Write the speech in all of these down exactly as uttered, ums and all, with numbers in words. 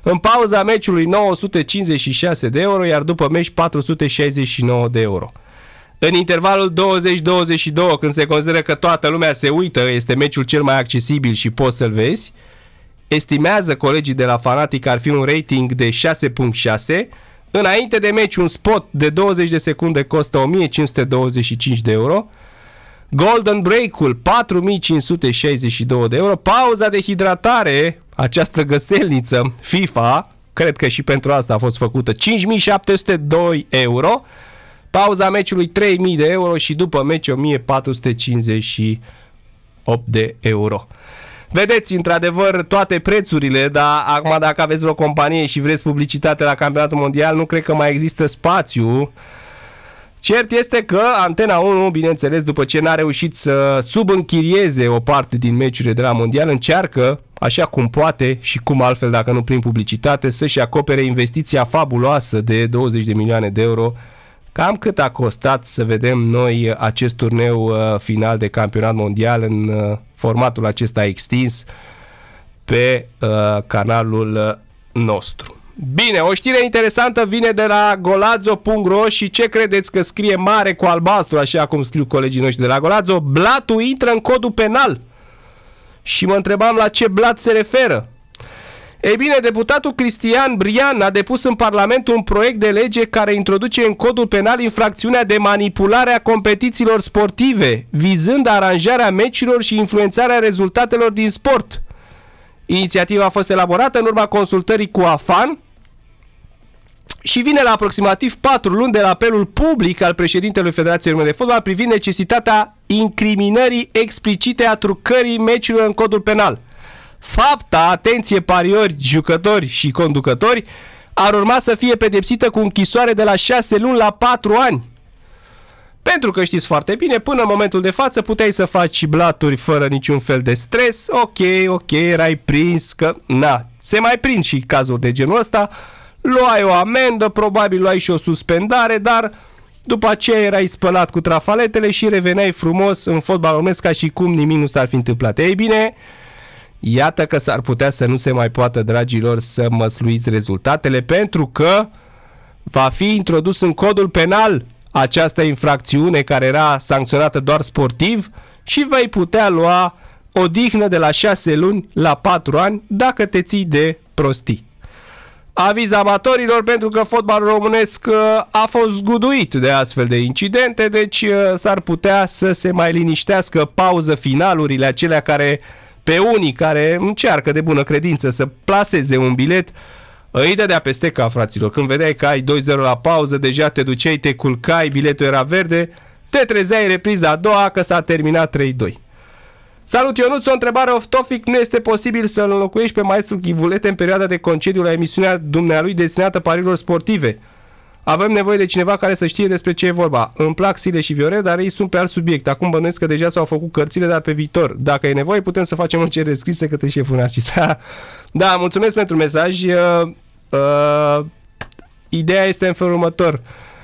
În pauza meciului nouă sute cincizeci și șase de euro, iar după meci patru sute șaizeci și nouă de euro. În intervalul douăzeci douăzeci și doi, când se consideră că toată lumea se uită, este meciul cel mai accesibil și poți să-l vezi, estimează colegii de la Fanatic că ar fi un rating de șase virgulă șase. Înainte de meci, un spot de douăzeci de secunde costă o mie cinci sute douăzeci și cinci de euro. Golden Break-ul patru mii cinci sute șaizeci și doi de euro. Pauza de hidratare, această găselniță FIFA, cred că și pentru asta a fost făcută, cinci mii șapte sute doi euro. Pauza meciului trei mii de euro și după meci o mie patru sute cincizeci și opt de euro. Vedeți, într-adevăr, toate prețurile, dar acum dacă aveți vreo companie și vreți publicitate la campionatul mondial, nu cred că mai există spațiu. Cert este că Antena unu, bineînțeles, după ce n-a reușit să subînchirieze o parte din meciurile de la mondial, încearcă, așa cum poate și cum altfel dacă nu prin publicitate, să-și acopere investiția fabuloasă de douăzeci de milioane de euro. Cam cât a costat să vedem noi acest turneu uh, final de campionat mondial în uh, formatul acesta extins pe uh, canalul nostru. Bine, o știre interesantă vine de la golazzo punct ro și ce credeți că scrie mare cu albastru, așa cum scriu colegii noștri de la Golazzo? Blatul intră în codul penal. Și mă întrebam la ce blat se referă. Ei bine, deputatul Cristian Brian a depus în Parlament un proiect de lege care introduce în codul penal infracțiunea de manipulare a competițiilor sportive, vizând aranjarea meciurilor și influențarea rezultatelor din sport. Inițiativa a fost elaborată în urma consultării cu AFAN și vine la aproximativ patru luni de la apelul public al președintelui Federației Române de Fotbal privind necesitatea incriminării explicite a trucării meciurilor în codul penal. Fapta, atenție pariori, jucători și conducători, ar urma să fie pedepsită cu închisoare de la șase luni la patru ani. Pentru că știți foarte bine, până în momentul de față puteai să faci blaturi fără niciun fel de stres, ok, ok, erai prins, că na, se mai prind și cazuri de genul ăsta, luai o amendă, probabil luai și o suspendare, dar după aceea erai spălat cu trafaletele și reveneai frumos în fotbal românesc ca și cum nimic nu s-ar fi întâmplat. Ei bine, iată că s-ar putea să nu se mai poată, dragilor, să măsluiți rezultatele, pentru că va fi introdus în codul penal această infracțiune care era sancționată doar sportiv și vei putea lua odihnă de la șase luni la patru ani dacă te ții de prostii. Aviz amatorilor, pentru că fotbalul românesc a fost zguduit de astfel de incidente, deci s-ar putea să se mai liniștească, pauză finalurile acelea care, pe unii care încearcă de bună credință să plaseze un bilet, îi dădea peste cap, fraților. Când vedeai că ai doi zero la pauză, deja te duceai, te culcai, biletul era verde, te trezeai repriza a doua că s-a terminat trei doi. Salut, Ionuț, o întrebare off-topic. Nu este posibil să-l înlocuiești pe maestru Chivulete în perioada de concediu la emisiunea dumnealui destinată pariurilor sportive? Avem nevoie de cineva care să știe despre ce e vorba. Îmi plac Sile și Viorel, dar ei sunt pe alt subiect. Acum bănuiesc că deja s-au făcut cărțile, dar pe viitor. Dacă e nevoie, putem să facem o cerere scrisă către șeful Narcis. Da, mulțumesc pentru mesaj. Uh, uh, ideea este în felul următor.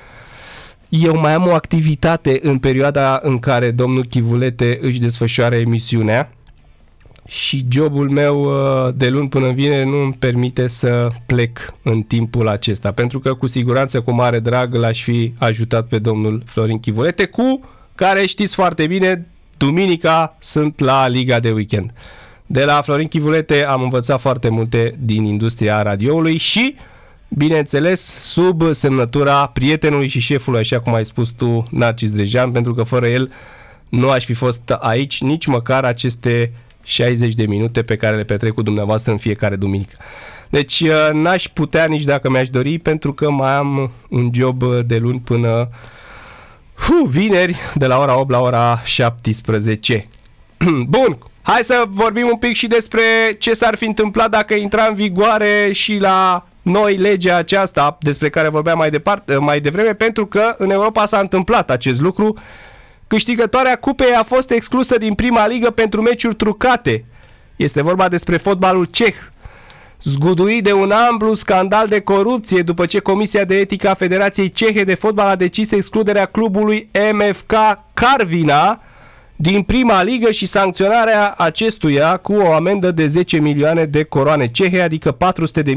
Eu mai am o activitate în perioada în care domnul Chivulete își desfășoară emisiunea și jobul meu de luni până în vineri nu îmi permite să plec în timpul acesta, pentru că cu siguranță, cu mare drag, l-aș fi ajutat pe domnul Florin Chivulete, cu care știți foarte bine, duminica sunt la Liga de Weekend. De la Florin Chivulete am învățat foarte multe din industria radioului și, bineînțeles, sub semnătura prietenului și șefului, așa cum ai spus tu, Narcis Drejan, pentru că fără el nu aș fi fost aici nici măcar aceste șaizeci de minute pe care le petrec cu dumneavoastră în fiecare duminică. Deci n-aș putea nici dacă mi-aș dori, pentru că mai am un job de luni până hu, vineri, de la ora opt la ora șaptesprezece. Bun, hai să vorbim un pic și despre ce s-ar fi întâmplat dacă intra în vigoare și la noi legea aceasta despre care vorbeam mai departe, mai devreme, pentru că în Europa s-a întâmplat acest lucru. Câștigătoarea cupei a fost exclusă din prima ligă pentru meciuri trucate. Este vorba despre fotbalul ceh, zguduit de un amplu scandal de corupție după ce Comisia de Etică a Federației Cehe de Fotbal a decis excluderea clubului M F K Karvina din prima ligă și sancționarea acestuia cu o amendă de zece milioane de coroane cehe, adică patru sute de